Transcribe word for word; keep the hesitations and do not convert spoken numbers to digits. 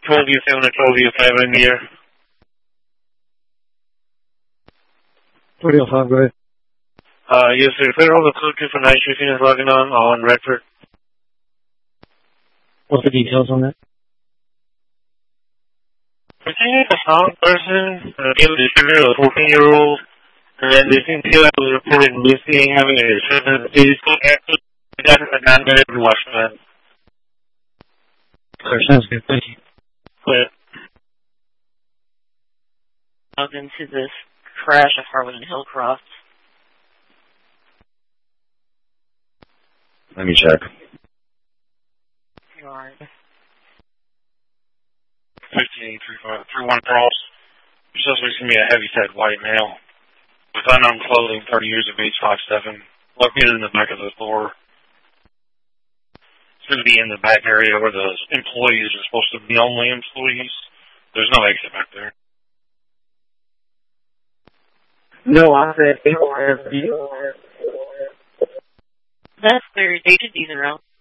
twelve U seven or twelve U five in the air. twelve U five, go ahead. Uh, yes, sir. Clear all the code two for night shift units logging on on Redford. What's the details on that? I think it's a strong person, uh, gave a distributor a fourteen-year-old, and then they seem to have reported missing, having a seven physical active. They got a non-medical watchman. Clear, sounds good. Thank you. Clear. Logged into this crash at Harlan and Hillcroft. Let me check. Alright. fifteen three five three one Cross. You're supposed to be me a heavy-set white male with unknown clothing, thirty years of age, five seven, located in the back of the store. It's going to be in the back area where the employees are supposed to be only employees. There's no exit back there. No, I said people have. That's clear. They should be around.